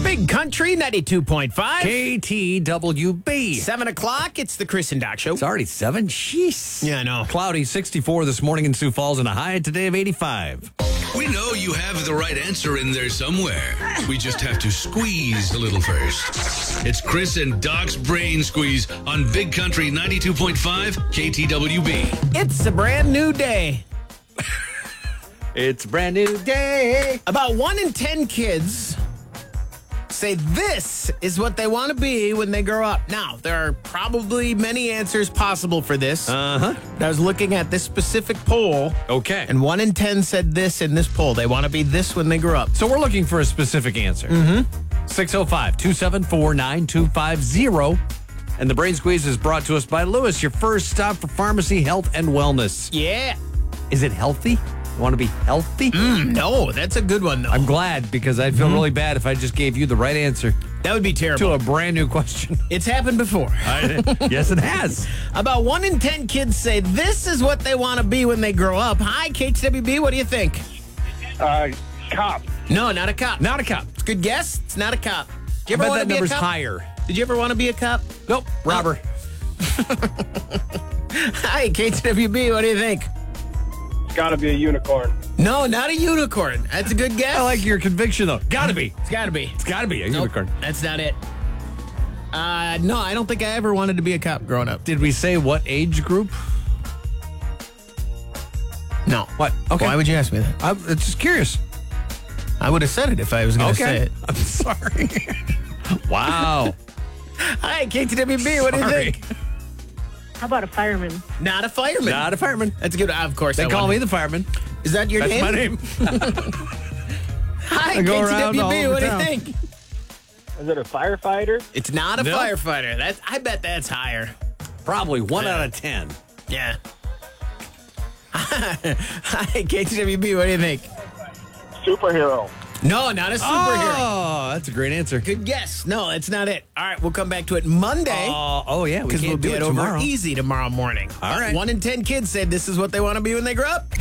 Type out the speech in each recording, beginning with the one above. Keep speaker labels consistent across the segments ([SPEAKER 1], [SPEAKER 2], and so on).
[SPEAKER 1] Big Country 92.5.
[SPEAKER 2] KTWB.
[SPEAKER 1] 7 o'clock, it's the Chris and Doc Show.
[SPEAKER 2] It's already 7? Jeez.
[SPEAKER 1] Yeah, I know.
[SPEAKER 2] Cloudy 64 this morning in Sioux Falls and a high today of 85.
[SPEAKER 3] We know you have the right answer in there somewhere. We just have to squeeze a little first. It's Chris and Doc's Brain Squeeze on Big Country 92.5 KTWB.
[SPEAKER 1] It's a brand new day.
[SPEAKER 2] It's a brand new day.
[SPEAKER 1] About 1 in 10 kids say this is what they want to be when they grow up. Now, there are probably many answers possible for this.
[SPEAKER 2] Uh-huh.
[SPEAKER 1] I was looking at this specific poll.
[SPEAKER 2] Okay.
[SPEAKER 1] And 1 in 10 said this in this poll. They want to be this when they grow up.
[SPEAKER 2] So we're looking for a specific answer. 605-274-9250. And the Brain Squeeze is brought to us by Lewis, your first stop for pharmacy, health, and wellness.
[SPEAKER 1] Yeah.
[SPEAKER 2] Is it healthy? You want to be healthy?
[SPEAKER 1] No, that's a good one, though.
[SPEAKER 2] I'm glad, because I'd feel really bad if I just gave you the right answer
[SPEAKER 1] That would be terrible.
[SPEAKER 2] to a brand new question.
[SPEAKER 1] It's happened before.
[SPEAKER 2] Yes, it has.
[SPEAKER 1] About 1 in 10 kids say this is what they want to be when they grow up. Hi, KTWB, what do you think?
[SPEAKER 4] Cop.
[SPEAKER 1] No, not a cop.
[SPEAKER 2] Not a cop.
[SPEAKER 1] It's a good guess. It's not a cop. Did you
[SPEAKER 2] I
[SPEAKER 1] ever
[SPEAKER 2] bet
[SPEAKER 1] want
[SPEAKER 2] that
[SPEAKER 1] to be a
[SPEAKER 2] number's
[SPEAKER 1] cop?
[SPEAKER 2] higher.
[SPEAKER 1] Did you ever want to be a cop?
[SPEAKER 2] Nope. Robber.
[SPEAKER 1] Hi, KTWB, what do you think?
[SPEAKER 4] It's got to be a unicorn.
[SPEAKER 1] No, not a unicorn. That's a good guess.
[SPEAKER 2] I like your conviction, though. Gotta be.
[SPEAKER 1] It's got to be.
[SPEAKER 2] It's gotta be a
[SPEAKER 1] Nope,
[SPEAKER 2] unicorn.
[SPEAKER 1] that's not it. No, I don't think I ever wanted to be a cop growing up.
[SPEAKER 2] Did we say what age group?
[SPEAKER 1] No.
[SPEAKER 2] What? Okay.
[SPEAKER 1] Why would you ask me that?
[SPEAKER 2] I'm just curious.
[SPEAKER 1] I would have said it if I was going to say it.
[SPEAKER 2] I'm sorry. Wow.
[SPEAKER 1] Hi, KTWB, what do you
[SPEAKER 2] Sorry.
[SPEAKER 1] think?
[SPEAKER 5] How about a fireman?
[SPEAKER 1] Not a fireman.
[SPEAKER 2] Not a fireman.
[SPEAKER 1] That's good. Of course,
[SPEAKER 2] They call me the fireman.
[SPEAKER 1] Is that your
[SPEAKER 2] That's
[SPEAKER 1] name?
[SPEAKER 2] my name.
[SPEAKER 1] Hi,
[SPEAKER 2] I go around all
[SPEAKER 1] KTWB,
[SPEAKER 2] over
[SPEAKER 1] what do you
[SPEAKER 2] town.
[SPEAKER 1] think?
[SPEAKER 4] Is it a firefighter?
[SPEAKER 1] It's not a
[SPEAKER 2] No.
[SPEAKER 1] firefighter. I bet that's higher.
[SPEAKER 2] Probably 1 out of 10.
[SPEAKER 1] Yeah. Hi, KTWB, what do you think?
[SPEAKER 4] Superhero.
[SPEAKER 1] No, not a superhero.
[SPEAKER 2] Oh, that's a great answer.
[SPEAKER 1] Good guess. No, that's not it. All right, we'll come back to it Monday.
[SPEAKER 2] Oh, yeah. We
[SPEAKER 1] Because we'll
[SPEAKER 2] can't do
[SPEAKER 1] do
[SPEAKER 2] it
[SPEAKER 1] it over
[SPEAKER 2] tomorrow.
[SPEAKER 1] easy tomorrow morning.
[SPEAKER 2] All right.
[SPEAKER 1] 1 in 10 kids said this is what they want to be when they grow up.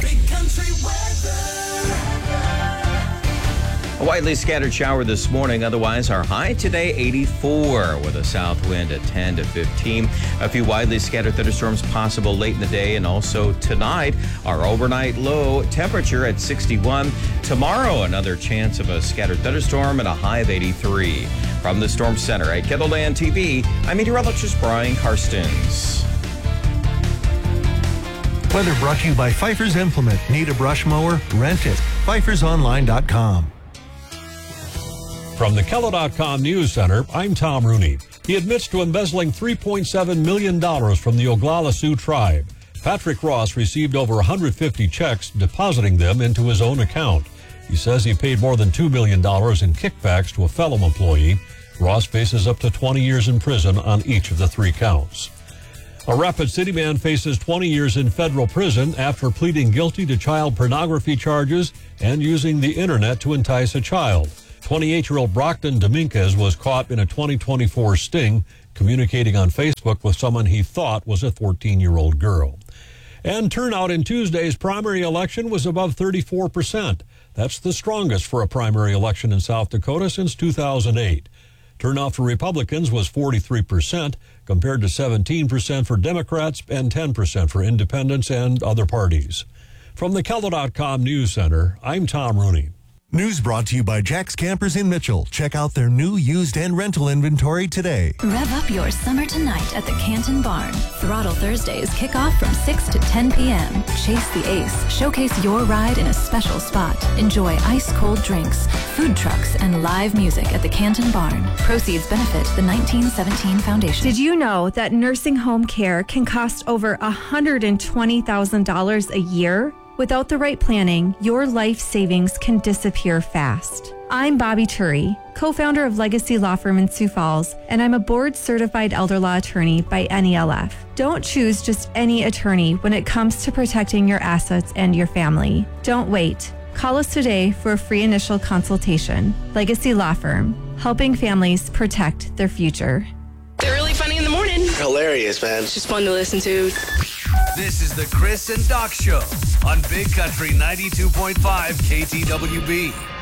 [SPEAKER 6] A widely scattered shower this morning. Otherwise, our high today, 84, with a south wind at 10 to 15. A few widely scattered thunderstorms possible late in the day. And also tonight, our overnight low temperature at 61. Tomorrow, another chance of a scattered thunderstorm and a high of 83. From the Storm Center at Kettleland TV, I'm meteorologist Brian Karstens.
[SPEAKER 7] Weather brought to you by Pfeiffer's Implement. Need a brush mower? Rent it. PfeiffersOnline.com.
[SPEAKER 8] From the Kello.com News Center, I'm Tom Rooney. He admits to embezzling $3.7 million from the Oglala Sioux tribe. Patrick Ross received over 150 checks, depositing them into his own account. He says he paid more than $2 million in kickbacks to a fellow employee. Ross faces up to 20 years in prison on each of the 3 counts. A Rapid City man faces 20 years in federal prison after pleading guilty to child pornography charges and using the internet to entice a child. 28-year-old Brockton Dominguez was caught in a 2024 sting, communicating on Facebook with someone he thought was a 14-year-old girl. And turnout in Tuesday's primary election was above 34%. That's the strongest for a primary election in South Dakota since 2008. Turnout for Republicans was 43%, compared to 17% for Democrats and 10% for independents and other parties. From the Kello.com News Center, I'm Tom Rooney.
[SPEAKER 7] News brought to you by Jack's Campers in Mitchell. Check out their new used and rental inventory today.
[SPEAKER 9] Rev up your summer tonight at the Canton Barn. Throttle Thursdays kick off from 6 to 10 p.m. Chase the Ace. Showcase your ride in a special spot. Enjoy ice-cold drinks, food trucks, and live music at the Canton Barn. Proceeds benefit the 1917 Foundation.
[SPEAKER 10] Did you know that nursing home care can cost over $120,000 a year? Without the right planning, your life savings can disappear fast. I'm Bobby Turi, co-founder of Legacy Law Firm in Sioux Falls, and I'm a board-certified elder law attorney by NELF. Don't choose just any attorney when it comes to protecting your assets and your family. Don't wait. Call us today for a free initial consultation. Legacy Law Firm, helping families protect their future.
[SPEAKER 5] They're really funny in the morning.
[SPEAKER 11] Hilarious, man.
[SPEAKER 5] It's just fun to listen to.
[SPEAKER 3] This is the Chris and Doc Show on Big Country 92.5 KTWB.